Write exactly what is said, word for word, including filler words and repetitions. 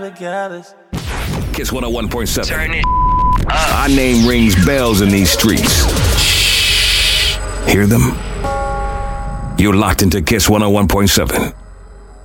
Kiss one oh one point seven. Turn it up. Our name rings bells in these streets. Shh. Hear them? You're locked into Kiss one oh one point seven.